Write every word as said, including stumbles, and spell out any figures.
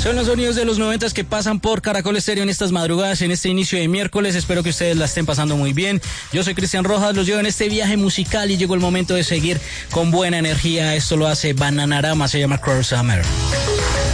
Son los sonidos de los noventas que pasan por Caracol Estéreo en estas madrugadas, en este inicio de miércoles. Espero que ustedes la estén pasando muy bien. Yo soy Cristian Rojas, los llevo en este viaje musical y llegó el momento de seguir con buena energía. Esto lo hace Bananarama, se llama Cruel Summer.